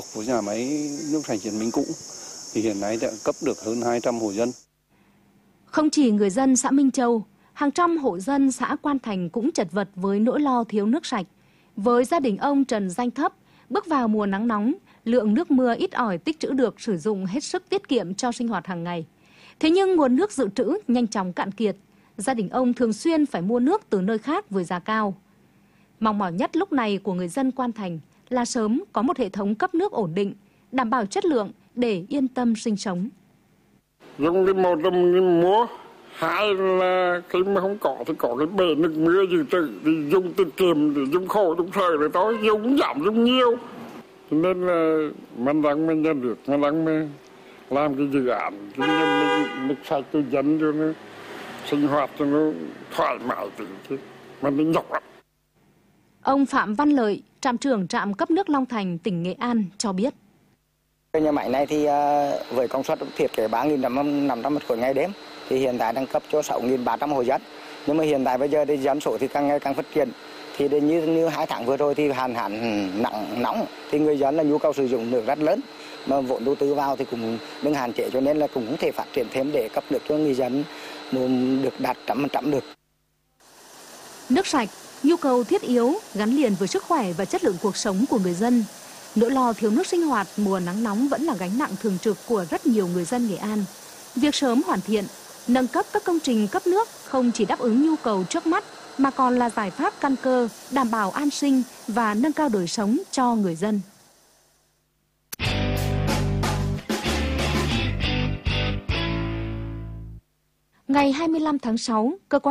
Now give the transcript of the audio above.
Của nhà máy nước sạch Hiền Minh cũ thì hiện nay đã cấp được hơn 200 hộ dân. Không chỉ người dân xã Minh Châu, hàng trăm hộ dân xã Quan Thành cũng chật vật với nỗi lo thiếu nước sạch. Với gia đình ông Trần Danh Thấp, bước vào mùa nắng nóng, lượng nước mưa ít ỏi tích trữ được sử dụng hết sức tiết kiệm cho sinh hoạt hàng ngày. Thế nhưng nguồn nước dự trữ nhanh chóng cạn kiệt, gia đình ông thường xuyên phải mua nước từ nơi khác với giá cao. Mong mỏi nhất lúc này của người dân Quan Thành là sớm có một hệ thống cấp nước ổn định, đảm bảo chất lượng để yên tâm sinh sống. Dùng cái một trong múa, hai là khi mà không có thì có cái bể nước mưa dự trữ thì dùng tiết kiệm thì dùng khổ dùng thời rồi thôi, dùng giảm dùng nhiều. Cho nên là mình đang mình nhận được, mình đang làm cái dự án cái nước sạch cho dân cho nó sinh hoạt cho nó thoải mái thì mình nhọc lắm. Ông Phạm Văn Lợi, trạm trưởng trạm cấp nước Long Thành, tỉnh Nghệ An cho biết. Nhà máy này thì với công suất thiết kế 3.500 mét khối ngày đêm thì hiện tại đang cấp cho 6.300 hộ dân. Nhưng mà hiện tại bây giờ thì dân số thì càng ngày càng phát triển. Thì như 2 tháng vừa rồi thì hạn nặng nóng thì người dân là nhu cầu sử dụng nước rất lớn. Mà vốn đầu tư vào thì cũng đừng hạn chế, cho nên là cũng không thể phát triển thêm để cấp nước cho người dân được đạt 100% được. Nước sạch, nhu cầu thiết yếu gắn liền với sức khỏe và chất lượng cuộc sống của người dân. Nỗi lo thiếu nước sinh hoạt mùa nắng nóng vẫn là gánh nặng thường trực của rất nhiều người dân Nghệ An. Việc sớm hoàn thiện, nâng cấp các công trình cấp nước không chỉ đáp ứng nhu cầu trước mắt mà còn là giải pháp căn cơ đảm bảo an sinh và nâng cao đời sống cho người dân. Ngày 25 tháng 6, cơ quan